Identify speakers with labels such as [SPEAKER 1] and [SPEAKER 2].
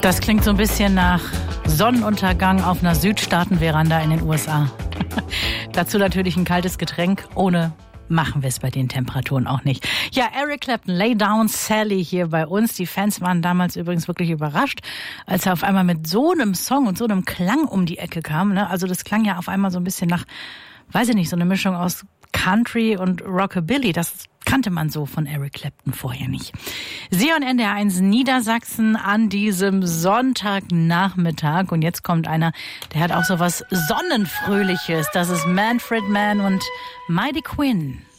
[SPEAKER 1] Das klingt so ein bisschen nach Sonnenuntergang auf einer Südstaatenveranda in den USA. Dazu natürlich ein kaltes Getränk. Ohne machen wir es bei den Temperaturen auch nicht. Ja, Eric Clapton, Lay Down Sally hier bei uns. Die Fans waren damals übrigens wirklich überrascht, als er auf einmal mit so einem Song und so einem Klang um die Ecke kam. Ne? Also das klang ja auf einmal so ein bisschen nach, weiß ich nicht, so eine Mischung aus Country und Rockabilly. Das kannte man so von Eric Clapton vorher nicht. Sie und NDR1 Niedersachsen an diesem Sonntagnachmittag. Und jetzt kommt einer, der hat auch so was Sonnenfröhliches. Das ist Manfred Mann und Mighty Quinn.